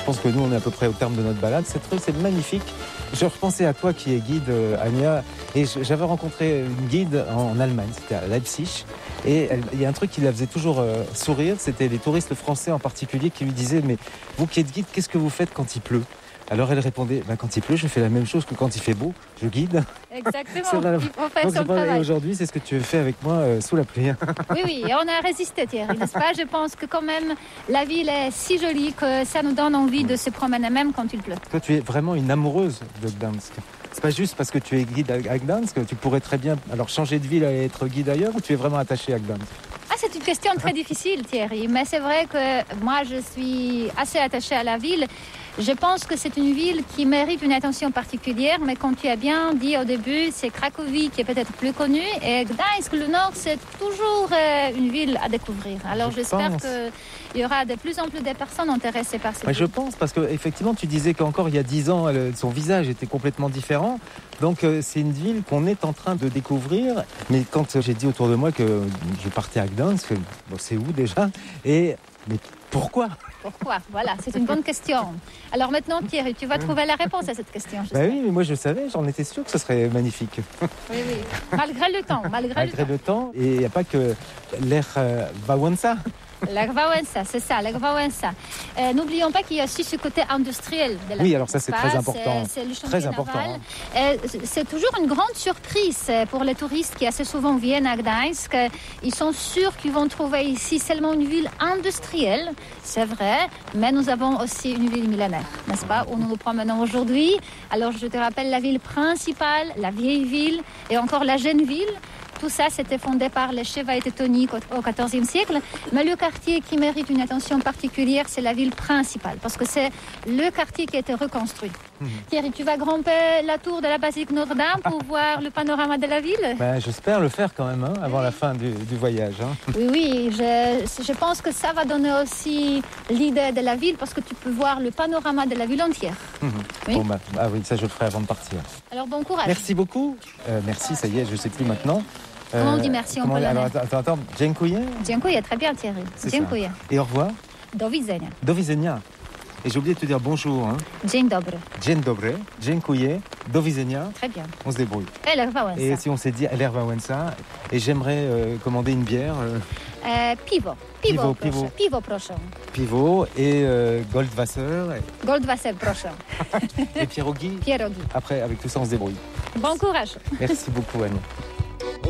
Je pense que nous, on est à peu près au terme de notre balade. C'est magnifique. Je repensais à toi qui es guide, Anya, et j'avais rencontré une guide en Allemagne, c'était à Leipzig, et il y a un truc qui la faisait toujours sourire, c'était les touristes français en particulier qui lui disaient « Mais vous qui êtes guide, qu'est-ce que vous faites quand il pleut ?» Alors elle répondait quand il pleut, je fais la même chose que quand il fait beau, je guide. Exactement, il faut faire son travail. Et aujourd'hui, c'est ce que tu fais avec moi sous la pluie. Oui, et on a résisté, Thierry, n'est-ce pas? Je pense que quand même, la ville est si jolie que ça nous donne envie de se promener même quand il pleut. Toi, tu es vraiment une amoureuse de Gdansk. C'est pas juste parce que tu es guide à Gdansk, tu pourrais très bien alors changer de ville et être guide ailleurs, ou tu es vraiment attaché à Gdansk? C'est une question très difficile, Thierry, mais c'est vrai que moi, je suis assez attachée à la ville. Je pense que c'est une ville qui mérite une attention particulière, mais comme tu as bien dit au début, c'est Cracovie qui est peut-être plus connue, et Gdańsk, le Nord, c'est toujours une ville à découvrir. Alors j'espère qu'il y aura de plus en plus de personnes intéressées par cette ville. Je pense, parce qu'effectivement, tu disais qu'encore il y a 10 ans, son visage était complètement différent. Donc c'est une ville qu'on est en train de découvrir. Mais quand j'ai dit autour de moi que je partais à Gdansk, c'est où déjà? Mais pourquoi? Pourquoi? Voilà, c'est une bonne question. Alors maintenant, Thierry, tu vas trouver la réponse à cette question. Oui, mais moi je savais, j'en étais sûr que ce serait magnifique. Oui. Malgré le temps. Malgré le temps. Et il n'y a pas que l'air Wałęsa. L'air Wałęsa, c'est ça, l'air Wałęsa. N'oublions pas qu'il y a aussi ce côté industriel de la ville. Oui, alors ça c'est très important. C'est le très important. C'est toujours une grande surprise pour les touristes qui assez souvent viennent à Gdańsk. Ils sont sûrs qu'ils vont trouver ici seulement une ville industrielle, c'est vrai, mais nous avons aussi une ville millénaire, n'est-ce pas, où nous nous promenons aujourd'hui. Alors je te rappelle la ville principale, la vieille ville et encore la jeune ville. Tout ça, c'était fondé par les chevaliers teutoniques au XIVe siècle. Mais le quartier qui mérite une attention particulière, c'est la ville principale, parce que c'est le quartier qui a été reconstruit. Thierry, tu vas grimper la tour de la basilique Notre-Dame pour voir le panorama de la ville? J'espère le faire quand même, avant la fin du voyage. Oui, je pense que ça va donner aussi l'idée de la ville, parce que tu peux voir le panorama de la ville entière. Oui. Oui, ça je le ferai avant de partir. Alors bon courage. Merci beaucoup. Merci, ça y est, je ne sais plus maintenant. Comment on dit merci en polonais? Alors, attends. Dziękuję. Dziękuję, très bien Thierry. Dziękuję. Et au revoir. Do widzenia. Do widzenia. Et j'ai oublié de te dire bonjour. Dzień dobry. Dzień dobry. Dziękuję. Do widzenia. Très bien. On se débrouille. L'air Wałęsa. Et si on s'est dit l'air Wałęsa, et j'aimerais commander une bière. Piwo. Piwo, proszę. Piwo et Goldwasser. Goldwasser, proszę. Et pierogi. Pierogi. Après, avec tout ça, on se débrouille. Bon courage. Merci beaucoup, Annie.